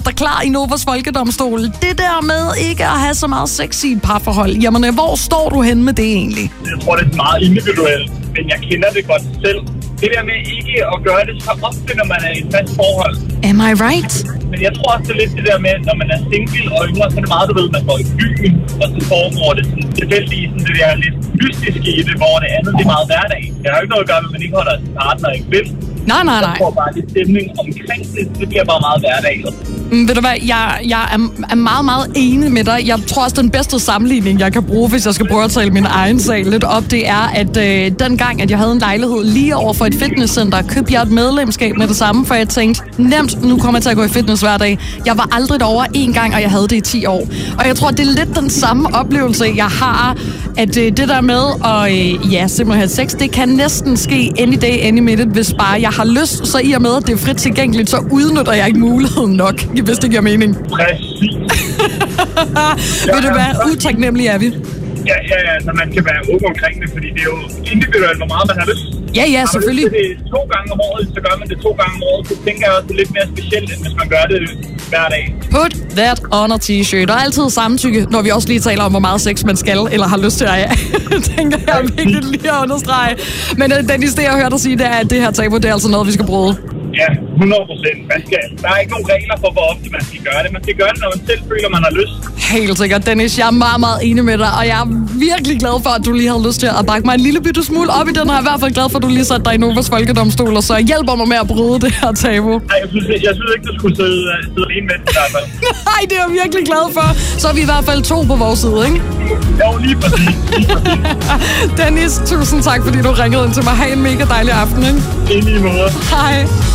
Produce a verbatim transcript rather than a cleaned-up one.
der klar i Novas Folkedomstol. Det der med ikke at have så meget sex i et parforhold. Jamen, hvor står du hen med det egentlig? Jeg tror, det er meget individuelt, men jeg kender det godt selv. Det der med ikke at gøre det så ofte, når man er i et fast forhold. Am I right? Men jeg tror også, det er lidt det der med, når man er single og yngre, så er det meget, du ved, man går i byen, og så foregår det sådan tilfældigt, sådan det der lidt mystiske i det, hvor det andet, det er meget hverdag. Det har jo ikke noget at gøre med, at man ikke holder sin partner ikke vil. Nej, nej, nej. Jeg tror bare, det stemning omkring det, det bliver bare meget hverdag. Mm, ved du hvad, jeg, jeg er, er meget, meget enig med dig. Jeg tror også, den bedste sammenligning, jeg kan bruge, hvis jeg skal prøve at tale min egen sag lidt op, det er, at øh, den gang, at jeg havde en lejlighed lige over for et fitnesscenter, købte jeg et medlemskab med det samme, for jeg tænkte, nemt, nu kommer jeg til at gå i fitness hver dag. Jeg var aldrig derovre en gang, og jeg havde det i ti år. Og jeg tror, det er lidt den samme oplevelse, jeg har, at øh, det der med at øh, ja, simpelthen have sex, det kan næsten ske any day, any minute, hvis bare jeg har lyst. Så i og med, at det er frit tilgængeligt, så udnytter jeg ikke muligheden nok, hvis det giver mening. Præcis. Ved du hvad, utaknemmelig er vi. Ja, ja, altså man kan være åben omkring det, fordi det er jo individuelt, hvor meget man har lyst. Ja, ja, selvfølgelig. Hvis det er to gange om året, så gør man det to gange om året. Så tænker jeg også, det er lidt mere specielt, end hvis man gør det hver dag. Put that on a t-shirt. Og altid samtykke, når vi også lige taler om, hvor meget sex man skal, eller har lyst til at have. tænker jeg virkelig lige at understrege. Men Dennis, det jeg hørte dig sige, det er, at det her tabu, det er altså noget, vi skal bryde. Ja, hundrede procent. Der er ikke nogen regler for, hvor ofte man skal gøre det. Man skal gøre det, når man selv føler, man har lyst. Helt sikkert, Dennis. Jeg er meget, meget enig med dig, og jeg er virkelig glad for, at du lige havde lyst til at bakke mig en lille bitte smule op i den, og jeg er i hvert fald glad for, at du lige satte dig i Novas Folkedomstol, og så hjælper mig med at bryde det her tabu. Nej, jeg synes, jeg synes ikke, du skulle sidde, sidde alene med det i hvert fald. Nej, det er jeg virkelig glad for. Så er vi i hvert fald to på vores side, ikke? Jo, lige præcis. Lige præcis. Dennis, tusind tak, fordi du ringede ind til mig. Ha' en mega dejlig aften, ikke? I lige måde. Hej.